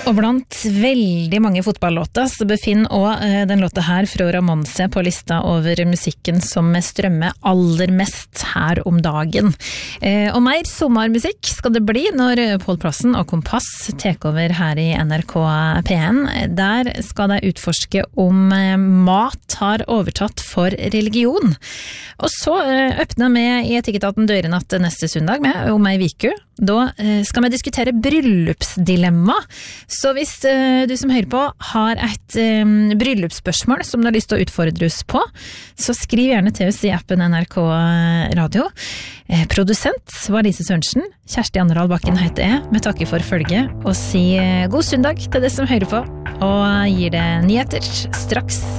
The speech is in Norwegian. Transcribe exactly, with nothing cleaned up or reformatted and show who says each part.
Speaker 1: Og blant veldig mange fotballåter så befinner også den låta her fra Ramonse på lista over musikken som strømmer aller mest her om dagen. Og mer sommermusikk skal det bli når Pål Plassen og Kompass tek over her i N R K P N. Der skal de utforske om mat har overtatt for religion. Og så øppner vi i Etikketaten døren at neste søndag med om ei viku. Da skal vi diskutere bryllupsdilemma. Så hvis uh, du som hører på har et um, bryllupsspørsmål som du har lyst til å utfordre oss på, så skriv gjerne til oss i appen N R K Radio. Eh, produsent var Lise Sørensen, Kjersti Anderhal Bakken heter jeg. Vi takker for følge og sier god søndag til deg som hører på, og gir det nyheter straks.